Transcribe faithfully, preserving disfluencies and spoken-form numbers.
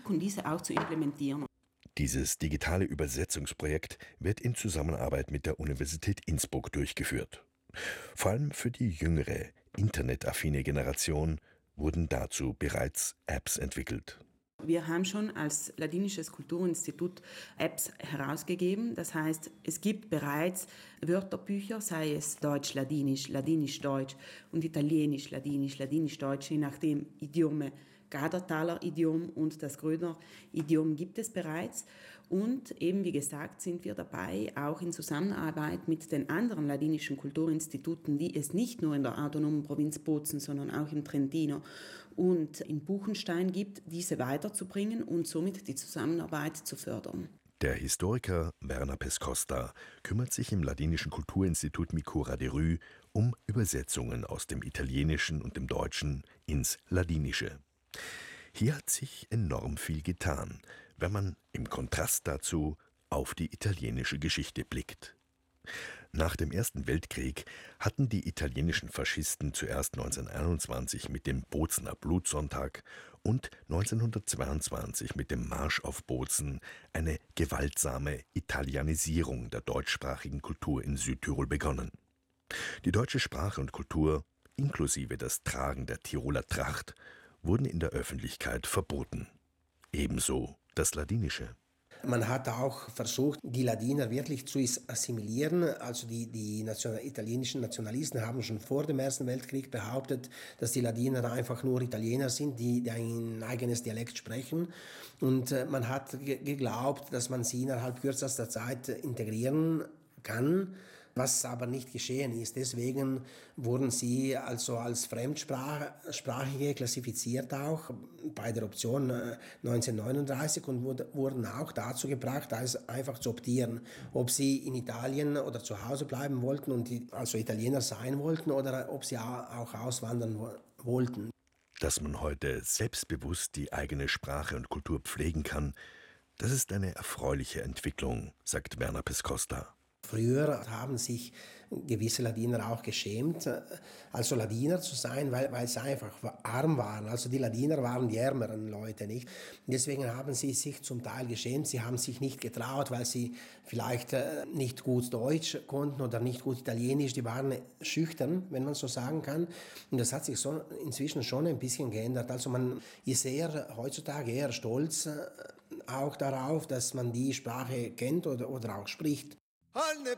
versuchen, diese auch zu implementieren. Dieses digitale Übersetzungsprojekt wird in Zusammenarbeit mit der Universität Innsbruck durchgeführt. Vor allem für die jüngere, internetaffine Generation wurden dazu bereits Apps entwickelt. Wir haben schon als Ladinisches Kulturinstitut Apps herausgegeben. Das heißt, es gibt bereits Wörterbücher, sei es Deutsch-Ladinisch, Ladinisch-Deutsch und Italienisch-Ladinisch, Ladinisch-Deutsch, je nachdem Idiome. Gadertaler Idiom und das Gröner Idiom gibt es bereits. Und eben wie gesagt sind wir dabei, auch in Zusammenarbeit mit den anderen ladinischen Kulturinstituten, die es nicht nur in der autonomen Provinz Bozen, sondern auch im Trentino und in Buchenstein gibt, diese weiterzubringen und somit die Zusammenarbeit zu fördern. Der Historiker Werner Pescosta kümmert sich im Ladinischen Kulturinstitut Micura de Rü um Übersetzungen aus dem Italienischen und dem Deutschen ins Ladinische. Hier hat sich enorm viel getan, wenn man im Kontrast dazu auf die italienische Geschichte blickt. Nach dem Ersten Weltkrieg hatten die italienischen Faschisten zuerst neunzehnhunderteinundzwanzig mit dem Bozener Blutsonntag und neunzehnhundertzweiundzwanzig mit dem Marsch auf Bozen eine gewaltsame Italianisierung der deutschsprachigen Kultur in Südtirol begonnen. Die deutsche Sprache und Kultur, inklusive das Tragen der Tiroler Tracht, wurden in der Öffentlichkeit verboten. Ebenso das Ladinische. Man hat auch versucht, die Ladiner wirklich zu assimilieren. Also die, die national, italienischen Nationalisten haben schon vor dem Ersten Weltkrieg behauptet, dass die Ladiner einfach nur Italiener sind, die, die ein eigenes Dialekt sprechen. Und äh, man hat ge- geglaubt, dass man sie innerhalb kürzester Zeit integrieren kann, was aber nicht geschehen ist. Deswegen wurden sie also als Fremdsprachige klassifiziert auch bei der Option neunzehnhundertneununddreißig und wurden auch dazu gebracht, einfach zu optieren, ob sie in Italien oder zu Hause bleiben wollten und also Italiener sein wollten oder ob sie auch auswandern wollten. Dass man heute selbstbewusst die eigene Sprache und Kultur pflegen kann, das ist eine erfreuliche Entwicklung, sagt Werner Pescosta. Früher haben sich gewisse Ladiner auch geschämt, also Ladiner zu sein, weil, weil sie einfach arm waren. Also die Ladiner waren die ärmeren Leute, nicht? Deswegen haben sie sich zum Teil geschämt. Sie haben sich nicht getraut, weil sie vielleicht nicht gut Deutsch konnten oder nicht gut Italienisch. Die waren schüchtern, wenn man so sagen kann. Und das hat sich so inzwischen schon ein bisschen geändert. Also man ist eher heutzutage eher stolz auch darauf, dass man die Sprache kennt oder, oder auch spricht. Alle